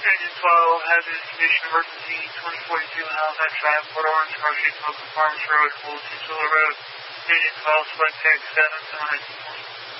Engine 12, hazardous condition emergency, 2042 Halifax Drive, Port Orange, Car Street, Oakland Farms Road, Fulton Solar Road. Engine 12, select tag 7, 1920.